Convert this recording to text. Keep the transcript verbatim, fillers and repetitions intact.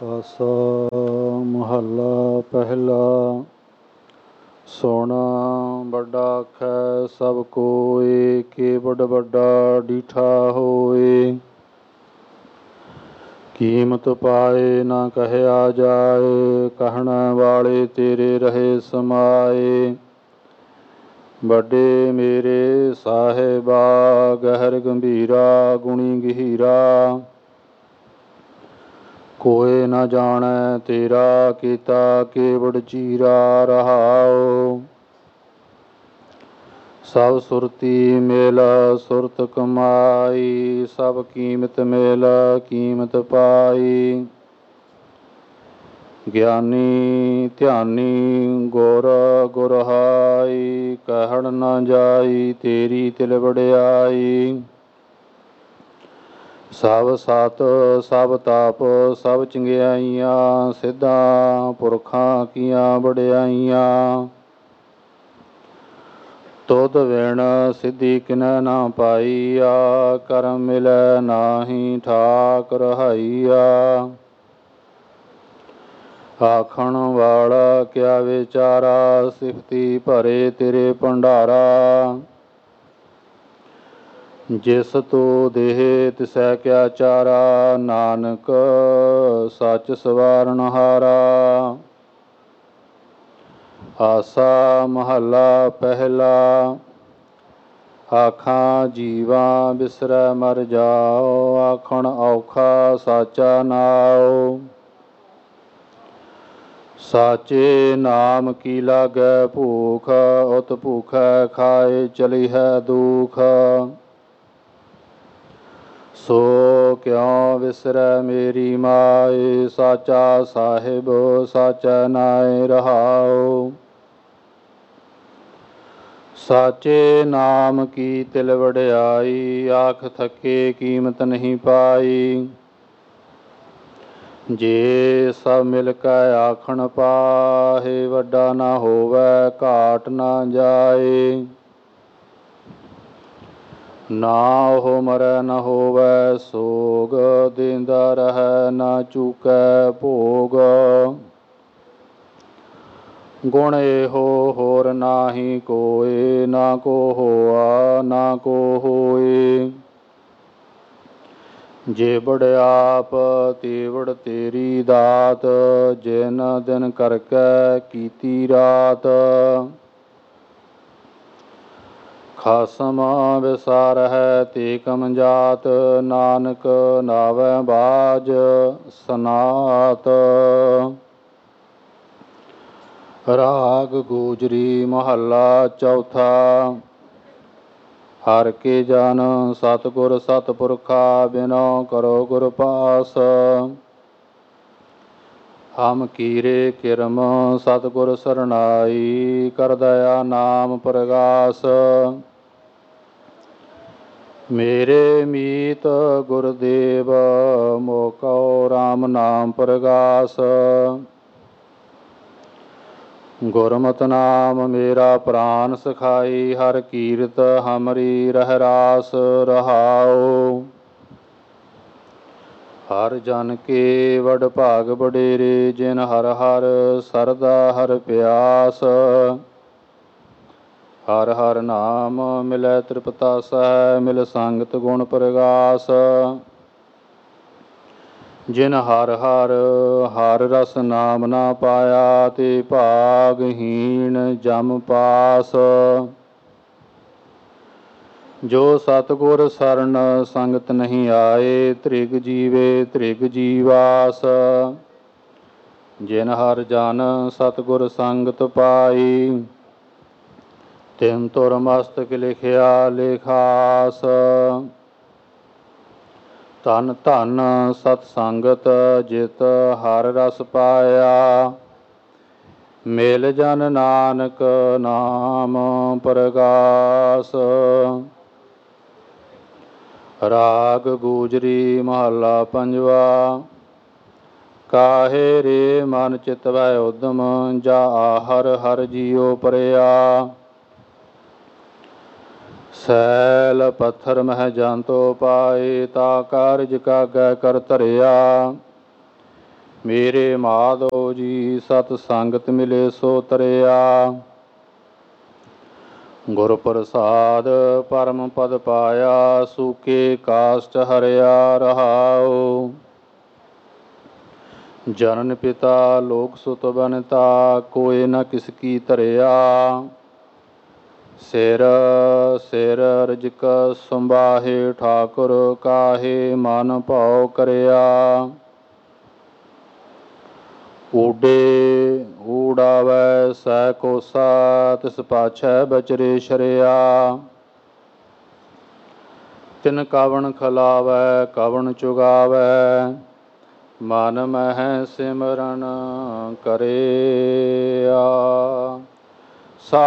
ਖਾਲਸਾ ਮਹੱਲਾ ਪਹਿਲਾ। ਸੋਹਣਾ ਵੱਡਾ ਆਖੈ ਸਭ ਕੋਇ, ਕੇ ਵੱਡ ਵੱਡਾ ਡੀਠਾ ਹੋਏ। ਕੀਮਤ ਪਾਏ ਨਾ ਕਹਿਆ ਜਾਏ, ਕਹਿਣ ਵਾਲੇ ਤੇਰੇ ਰਹੇ ਸਮਾਏ। ਵੱਡੇ ਮੇਰੇ ਸਾਹਿਬਾ, ਗਹਿਰ ਗੰਭੀਰਾ ਗੁਣੀ ਗਹੀਰਾ। ਕੋਇ ਨਾ ਜਾਣੈ ਤੇਰਾ ਕੀਤਾ, ਕੇਵੜ ਚੀਰਾ ਰਹਾਉ। ਸਭ ਸੁਰਤੀ ਮਿਲ ਸੁਰਤ ਕਮਾਈ, ਸਭ ਕੀਮਤ ਮਿਲ ਕੀਮਤ ਪਾਈ। ਗਿਆਨੀ ਧਿਆਨੀ ਗੁਰ ਗੁਰਹਾਈ, ਕਹਿਣ ਨਾ ਜਾਈ ਤੇਰੀ ਤਿਲ ਵਡਿਆਈ। ਸਭ ਸਤ ਸਭ ਤਪ ਸਭ ਚੰਗਿਆਈਆਂ, ਸਿੱਧਾਂ ਪੁਰਖਾਂ ਕੀਆਂ ਵਡਿਆਈਆਂ। ਤੁਧ ਵਿਣ ਸਿੱਧੀ ਕਿਨੈ ਨਾ ਪਾਈਆ, ਕਰਮ ਮਿਲੈ ਨਾਹੀ ਠਾਕ ਰਹਾਈਆ। ਆਖਣ ਵਾਲਾ ਕਿਆ ਵਿਚਾਰਾ, ਸਿਫਤੀ ਭਰੇ ਤੇਰੇ ਭੰਡਾਰਾ। ਜਿਸ ਤੂੰ ਦੇਹ ਤਿਸੈ ਕਿਆ ਚਾਰਾ, ਨਾਨਕ ਸੱਚ ਸਵਾਰਨਹਾਰਾ। ਆਸਾ ਮਹੱਲਾ ਪਹਿਲਾ। ਆਖਾਂ ਜੀਵਾ ਬਿਸਰੈ ਮਰ ਜਾਓ, ਆਖਣ ਔਖਾ ਸਾਚਾ ਨਾਉ। ਸਾਚੇ ਨਾਮ ਕੀ ਲਾਗੈ ਭੂਖ, ਉਤ ਭੂਖੈ ਖਾਏ ਚਲਿਹੈ ਦੁਖ। ਸੋ ਕਿਉ ਵਿਸਰੈ ਮੇਰੀ ਮਾਏ, ਸਾਚਾ ਸਾਹਿਬ ਸਾਚਾ ਨਾਇ ਰਹਾਉ। ਸਾਚੇ ਨਾਮ ਕੀ ਤਿਲ ਵਡਿਆਈ, ਆਖ ਥਕੇ ਕੀਮਤ ਨਹੀਂ ਪਾਈ। ਜੇ ਸਭ ਮਿਲ ਕੈ ਆਖਣ ਪਾਹੇ, ਵੱਡਾ ਨਾ ਹੋਵੈ ਘਾਟ ਨਾ ਜਾਏ। ਨਾ ਉਹ ਮਰੈ ਨਾ ਹੋਵੈ ਸੋਗ, ਦੇਂਦਾ ਰਹੈ ਨਾ ਚੂਕੈ ਭੋਗ। ਗੁਣ ਇਹੋ ਹੋਰ ਨਾਹੀ ਕੋਇ, ਨਾ ਕੋ ਹੋਆ ਨਾ ਕੋ ਹੋਏ। ਜੇ ਵਡਿਆਪ ਤੇਵੜ ਤੇਰੀ ਦਾਤ, ਜਿਨ ਦਿਨ ਕਰਕੇ ਕੀਤੀ ਰਾਤ। ਖਸਮ ਵਿਸਾਰਹਿ ਤੇ ਕਮ ਜਾਤ, ਨਾਨਕ ਨਾਵੈ ਬਾਝ ਸਨਾਤ। ਰਾਗ ਗੋਜਰੀ ਮਹੱਲਾ ਚੌਥਾ। ਹਰਿ ਕੇ ਜਨ ਸਤਿਗੁਰ ਸਤਿਪੁਰਖਾ, ਬਿਨੁ ਕਰੋ ਗੁਰ ਪਾਸ। ਹਮ ਕੀਰੇ ਕਿਰਮ ਸਤਿਗੁਰ ਸਰਨਾਈ, ਕਰ ਦਇਆ ਨਾਮ ਪ੍ਰਗਾਸ। ਮੇਰੇ ਮੀਤ ਗੁਰਦੇਵ, ਮੋਹ ਕਉ ਰਾਮ ਨਾਮ ਪ੍ਰਗਾਸ। ਗੁਰਮਤਿ ਨਾਮ ਮੇਰਾ ਪ੍ਰਾਨ ਸਖਾਈ, ਹਰਿ ਕੀਰਤ ਹਮਰੀ ਰਹਿ ਰਾਸ ਰਹਾਉ। ਹਰਿ ਜਨ ਕੇ ਵਡ ਭਾਗ ਵਡੇਰੇ, ਜਿਨ ਹਰਿ ਹਰਿ ਸਰਦਾ ਹਰਿ ਪਿਆਸ। ਹਰਿ ਹਰਿ ਨਾਮ ਮਿਲੈ ਤ੍ਰਿਪਤਾਸੈ, ਮਿਲ ਸੰਗਤ ਗੁਣ ਪ੍ਰਗਾਸ। ਜਿਨ ਹਰਿ ਹਰਿ ਹਰਿ ਰਸ ਨਾਮ ਨਾ ਪਾਇਆ, ਤੇ ਭਾਗਹੀਣ ਜਮ ਪਾਸ। ਜੋ ਸਤਿਗੁਰ ਸਰਣ ਸੰਗਤ ਨਹੀਂ ਆਏ, ਧ੍ਰਿਗ ਜੀਵੇ ਧ੍ਰਿਗ ਜੀਵਾਸ। ਜਿਨ ਹਰਿ ਜਨ ਸਤਿਗੁਰ ਸੰਗਤ ਪਾਈ, ਤਿਨ ਤੁਰ ਮਸਤਕ ਲਿਖਿਆ ਲਿਖਾਸ। ਧਨ ਧਨ ਸਤ ਸੰਗਤ, ਜਿਤ ਹਰਿ ਰਸ ਪਾਇਆ। ਮਿਲ ਜਨ ਨਾਨਕ ਨਾਮ ਪ੍ਰਗਾਸ। ਰਾਗ ਗੋਜਰੀ ਮਹੱਲਾ ਪੰਜਵਾ। ਕਾਹੇ ਰੇ ਮਨ ਚਿਤਵੈ ਉਦਮ, ਜਾ ਆਹਰ ਹਰਿ ਜੀਉ ਪਰਿਆ। ਸੈਲ ਪੱਥਰ ਮਹਿ ਜੰਤੋ ਪਾਏ, ਤਾ ਕਾਰਜ ਕਾਗੈ ਕਰ ਧਰਿਆ। ਮੇਰੇ ਮਾਧੋ ਜੀ ਸਤ ਸੰਗਤ ਮਿਲੇ ਸੋ ਤਰਿਆ। ਗੁਰ ਪ੍ਰਸਾਦ ਪਰਮ ਪਦ ਪਾਇਆ, ਸੂਕੇ ਕਾਸ਼ਟ ਹਰਿਆ ਰਹਾਉ। ਜਨਨ ਪਿਤਾ ਲੋਕ ਸੁਤ ਬਨਤਾ, ਕੋਇ ਨ ਕਿਸ ਕੀ ਧਰਿਆ। ਸਿਰ ਸਿਰ ਰਜਕ ਸੰਬਾਹੇ, ਠਾਕੁਰ ਕਾਹੇ ਮਨ ਭਾਉ ਕਰਿਆ। ਊਡੇ ਊੜਾਵੈ ਸੈ ਕੋਸਾ, ਤਿਸ ਪਾਛੈ ਬਚਰੇ ਸ਼ਰਿਆ। ਤਿਨ ਕਵਣ ਖਲਾਵੈ ਕਵਣ ਚੁਗਾਵੈ, ਮਨ ਮਹਿ ਸਿਮਰਨ ਕਰਿਆ।